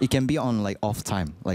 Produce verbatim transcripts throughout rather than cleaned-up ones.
It can be on like off time, like.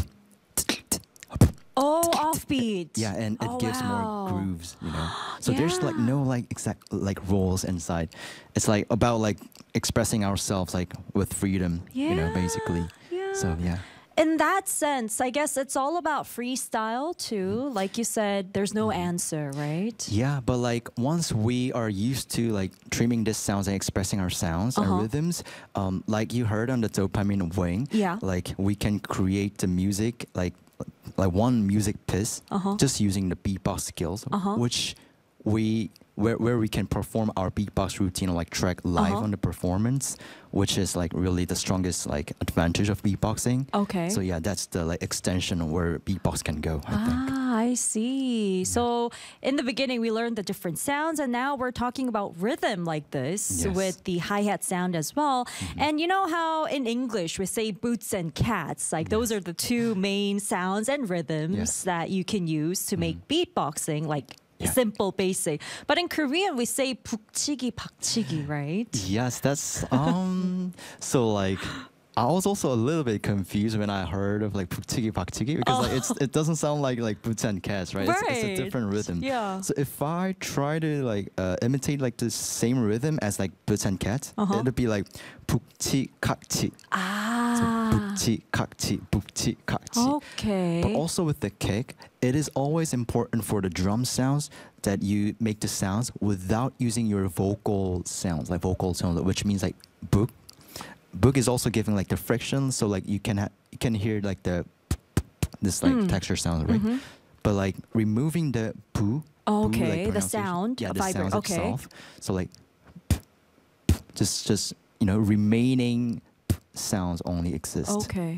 Oh, offbeat. Yeah, and it oh, gives wow. more grooves, you know. So Yeah. there's like no like exact like rules inside. It's like about like expressing ourselves like with freedom, Yeah. you know, basically. Yeah. So yeah. In that sense, I guess it's all about freestyle too. Like you said, there's no answer, right? Yeah, but like once we are used to like trimming these sounds and expressing our sounds Uh-huh. and rhythms, um, like you heard on the dopamine wing, Yeah. like we can create the music like like one music piece Uh-huh. just using the beatbox skills, Uh-huh. which we where where we can perform our beatbox routine or like track live Uh-huh. on the performance, which is like really the strongest like advantage of beatboxing. Okay. So yeah, that's the like extension where beatbox can go, I think. Ah, I see. So in the beginning, we learned the different sounds, and now we're talking about rhythm like this Yes. with the hi-hat sound as well. And you know how in English we say boots and cats, like those are the two main sounds and rhythms Yes. that you can use to make beatboxing like Yeah. simple, basic. But in Korean, we say 북치기, 박치기, right? Yes, that's um. so like, I was also a little bit confused when I heard of like 북치기 박치기 because like it's it doesn't sound like like boots and cats, right? It's, it's a Right. different rhythm. Yeah. So if I try to like uh, imitate like the same rhythm as like boots and cats, Uh-huh. it'd be like 북치 kak치. Ah. 북치 kak치, 북치 kak치. Okay. But also with the kick, it is always important for the drum sounds that you make the sounds without using your vocal sounds, like vocal sounds, which means like book. Book is also giving like the friction, so like you can ha- you can hear like the this like Mm. texture sound, right? Mhm. But like removing the boo, boo, like, Okay, the pronunciation- sound, yeah, a the vibra- sounds okay. itself. So like just just you know remaining sounds only exist. Okay.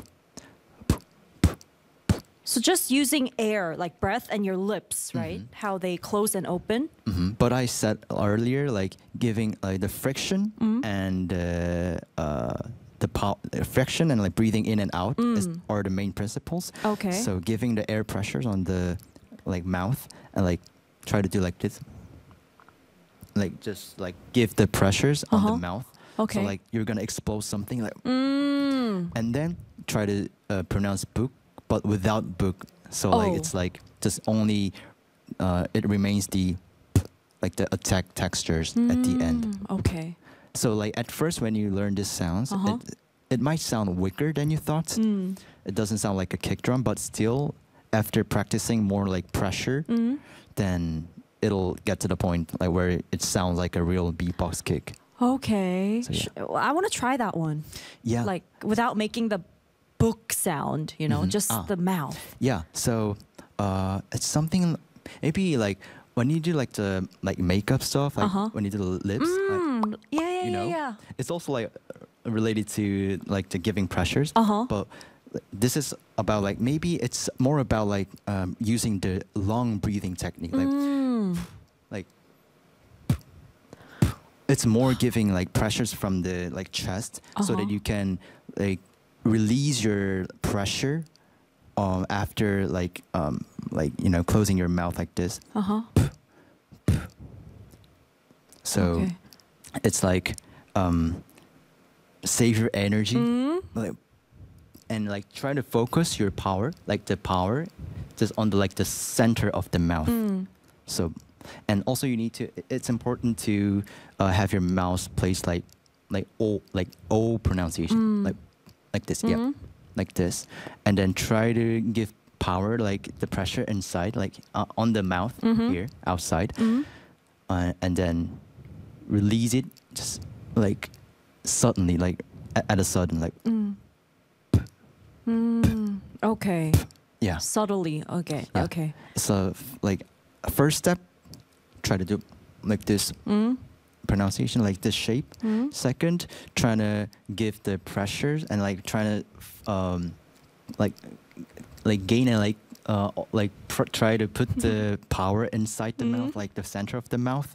So just using air, like breath and your lips, right? How they close and open. hmm But I said earlier, like giving uh, the friction Mm. and uh, uh, the pow- uh, friction and like breathing in and out is, Mm. are the main principles. Okay. So giving the air pressures on the like mouth and like try to do like this, like just like give the pressures on Uh-huh. the mouth. Okay. So like you're gonna explode something like, Mm. and then try to uh, pronounce book, but without book. So like Oh. it's like just only uh, it remains the like the attack textures at the end. Mm, okay. So like at first when you learn these sounds, Uh-huh. it, it might sound weaker than you thought. Mm. It doesn't sound like a kick drum, but still after practicing more like pressure, Mm. then it'll get to the point like where it sounds like a real beatbox kick. Okay. So, yeah. Sh- I want to try that one. Yeah. Like without making the book sound, you know, Mhm. just Ah. the mouth. Yeah, so uh, it's something maybe like when you do like the like makeup stuff, like Uh-huh. when you do the lips, like, Mm. Yeah, yeah, you yeah, know, yeah. it's also like uh, related to like the giving pressures. Uh-huh. But this is about like maybe it's more about like um, using the long breathing technique, like Mm. like it's more giving like pressures from the like chest so that Uh-huh. you can like release your pressure um after like um like you know closing your mouth like this. Uh-huh. So Okay. it's like um save your energy Mm. like, and like try to focus your power, like the power just on the like the center of the mouth. Mm. So, and also you need to. It's important to uh, have your mouth placed like, like O, like O pronunciation, Mm. like, like this. Yeah, Mhm. like this, and then try to give power, like the pressure inside, like uh, on the mouth Mhm. here, outside, Mm. uh, and then release it just like suddenly, like at, at a sudden, like Mm. Mm. Okay. yeah. Subtly. Okay. Yeah. Okay. So f- like first step, try to do like this Mm. pronunciation, like this shape. Mm. Second, trying to give the pressures and like trying to f- um like like gain and like uh like pr- try to put the power inside the Mhm. mouth, like the center of the mouth.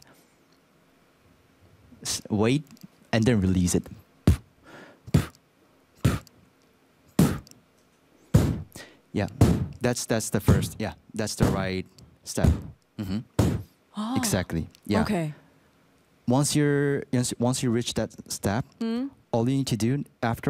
S- wait and then release it. Yeah, that's that's the first. Yeah, that's the right step. hmm Oh. Exactly. Yeah. Okay. Once you're once once you reach that step, Mm. all you need to do after